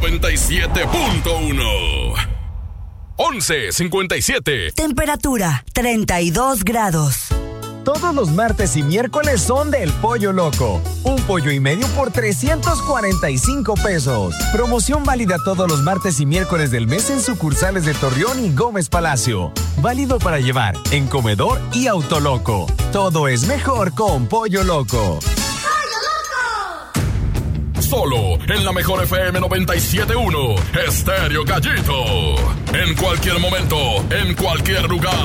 97.1. 11:57. Temperatura 32 grados. Todos los martes y miércoles son del Pollo Loco. Un pollo y medio por 345 pesos. Promoción válida todos los martes y miércoles del mes en sucursales de Torreón y Gómez Palacio. Válido para llevar en comedor y Autoloco. Todo es mejor con Pollo Loco. Solo en la mejor FM 97.1. Estéreo Gallito. En cualquier momento, en cualquier lugar.